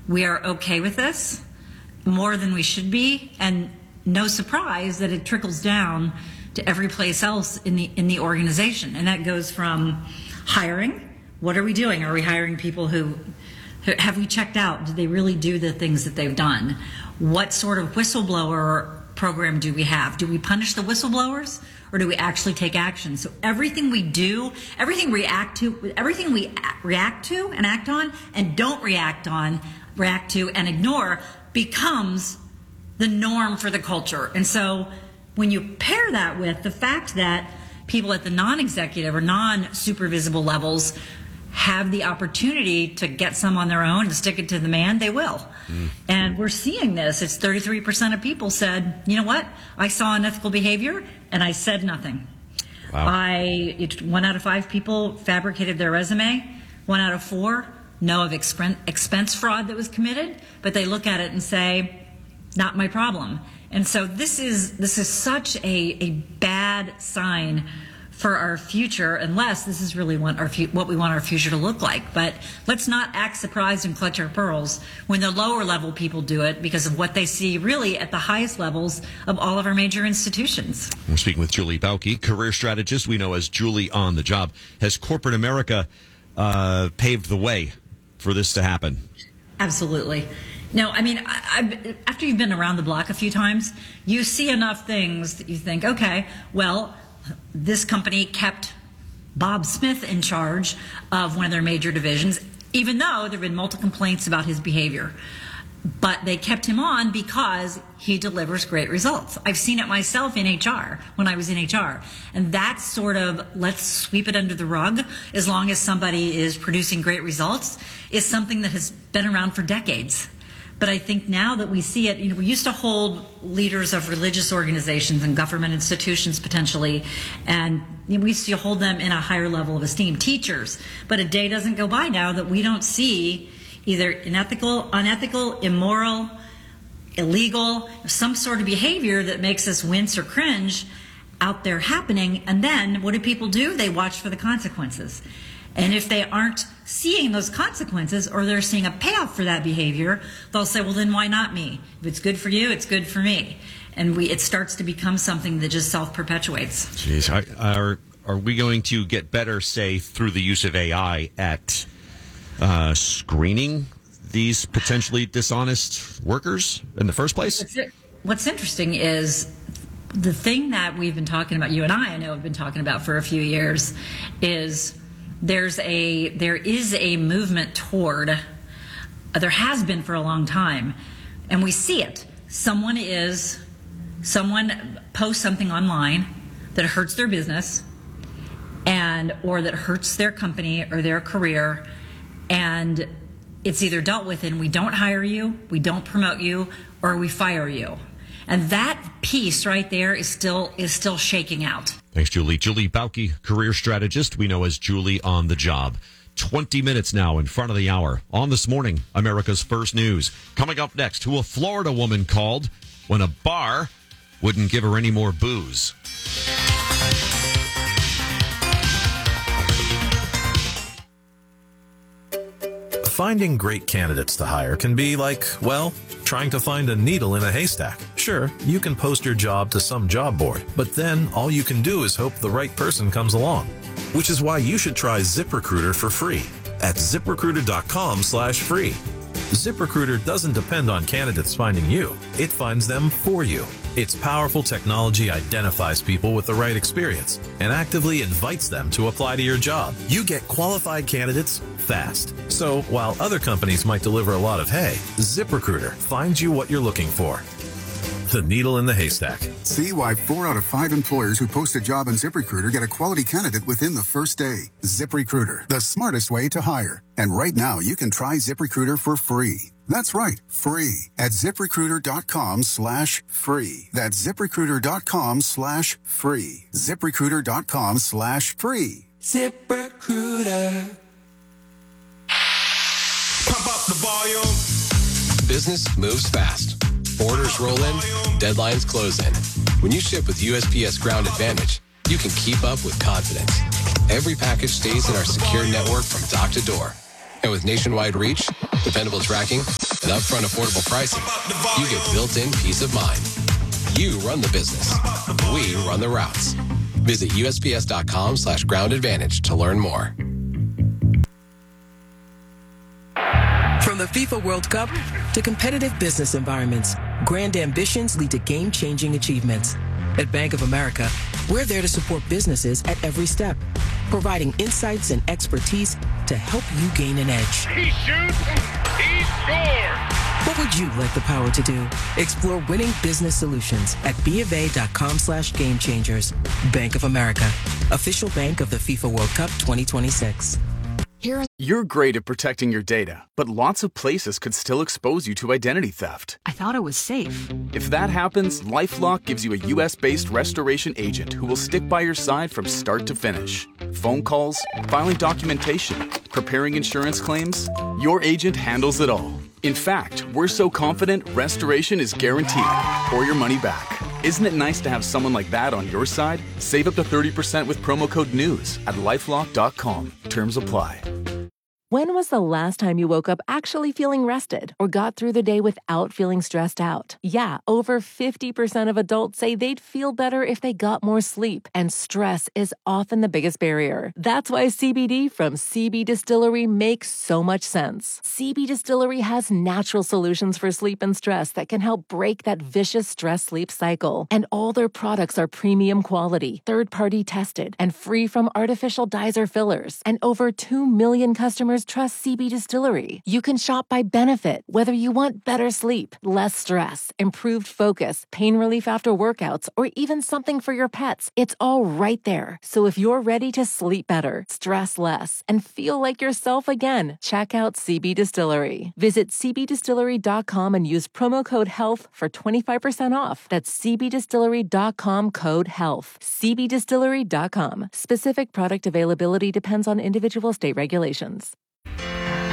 We are okay with this more than we should be, and no surprise that it trickles down to every place else in the organization. And that goes from hiring. What are we doing? Are we hiring people who have we checked out? Do they really do the things that they've done? What sort of whistleblower program do we have? Do we punish the whistleblowers, or do we actually take action? So everything we do, everything we react to and act on, and don't react to and ignore, becomes the norm for the culture. And so when you pair that with the fact that people at the non-executive or non-supervisable levels have the opportunity to get some on their own and stick it to the man, they will. And we're seeing this. It's 33% of people said, you know what, I saw unethical behavior and I said nothing. Wow. 1 out of 5 people fabricated their resume. 1 out of 4 know of expense fraud that was committed, but they look at it and say, not my problem. And so this is such a bad sign for our future, unless this is really what we want our future to look like. But let's not act surprised and clutch our pearls when the lower level people do it, because of what they see really at the highest levels of all of our major institutions. We're speaking with Julie Bauke, career strategist we know as Julie on the Job. Has corporate America paved the way for this to happen? Absolutely. No, I mean, after you've been around the block a few times, you see enough things that you think, okay, well, this company kept Bob Smith in charge of one of their major divisions, even though there have been multiple complaints about his behavior. But they kept him on because he delivers great results. I've seen it myself in HR, when I was in HR. And that sort of, let's sweep it under the rug as long as somebody is producing great results, is something that has been around for decades. But I think now that we see it, we used to hold leaders of religious organizations and government institutions potentially, and we used to hold them in a higher level of esteem, teachers. But a day doesn't go by now that we don't see either unethical, immoral, illegal, some sort of behavior that makes us wince or cringe out there happening. And then what do people do? They watch for the consequences. And if they aren't seeing those consequences, or they're seeing a payoff for that behavior, they'll say, well, then why not me? If it's good for you, it's good for me. And it starts to become something that just self-perpetuates. Jeez, are we going to get better, say, through the use of AI at screening these potentially dishonest workers in the first place? What's interesting is the thing that we've been talking about, you and I know have been talking about for a few years, is there is a movement toward, there has been for a long time, and we see it. Someone posts something online that hurts their business or that hurts their company or their career, and it's either dealt with in we don't hire you, we don't promote you, or we fire you. And that piece right there is still shaking out. Thanks, Julie. Julie Bauke, career strategist we know as Julie on the Job. 20 minutes now in front of the hour on This Morning, America's First News. Coming up next, who a Florida woman called when a bar wouldn't give her any more booze. Finding great candidates to hire can be like, well, trying to find a needle in a haystack. Sure, you can post your job to some job board, but then all you can do is hope the right person comes along. Which is why you should try ZipRecruiter for free at ZipRecruiter.com/free. ZipRecruiter doesn't depend on candidates finding you. It finds them for you. Its powerful technology identifies people with the right experience and actively invites them to apply to your job. You get qualified candidates fast. So while other companies might deliver a lot of hay, ZipRecruiter finds you what you're looking for. The needle in the haystack. See why 4 out of 5 employers who post a job on ZipRecruiter get a quality candidate within the first day. ZipRecruiter, the smartest way to hire. And right now, you can try ZipRecruiter for free. That's right, free at ZipRecruiter.com/free. That's ZipRecruiter.com/free. ZipRecruiter.com/free. ZipRecruiter. Pump up the volume. Business moves fast. Orders roll in, deadlines close in. When you ship with USPS Ground Advantage, you can keep up with confidence. Every package stays in our secure network from dock to door. And with nationwide reach, dependable tracking, and upfront affordable pricing, you get built-in peace of mind. You run the business. We run the routes. Visit USPS.com/groundadvantage to learn more. From the FIFA World Cup to competitive business environments, grand ambitions lead to game-changing achievements. At Bank of America, we're there to support businesses at every step, providing insights and expertise to help you gain an edge. He shoots, he scores! What would you like the power to do? Explore winning business solutions at BofA.com/gamechangers. Bank of America, official bank of the FIFA World Cup 2026. You're great at protecting your data, but lots of places could still expose you to identity theft. I thought it was safe. If that happens, LifeLock gives you a US-based restoration agent who will stick by your side from start to finish. Phone calls, filing documentation, preparing insurance claims, your agent handles it all. In fact, we're so confident restoration is guaranteed or your money back. Isn't it nice to have someone like that on your side? Save up to 30% with promo code NEWS at LifeLock.com. Terms apply. When was the last time you woke up actually feeling rested or got through the day without feeling stressed out? Yeah, over 50% of adults say they'd feel better if they got more sleep, and stress is often the biggest barrier. That's why CBD from CB Distillery makes so much sense. CB Distillery has natural solutions for sleep and stress that can help break that vicious stress-sleep cycle. And all their products are premium quality, third-party tested, and free from artificial dyes or fillers. And over 2 million customers trust CB Distillery. You can shop by benefit, whether you want better sleep, less stress, improved focus, pain relief after workouts, or even something for your pets. It's all right there. So if you're ready to sleep better, stress less, and feel like yourself again, check out CB Distillery. Visit cbdistillery.com and use promo code HEALTH for 25% off. That's cbdistillery.com code HEALTH. cbdistillery.com. Specific product availability depends on individual state regulations.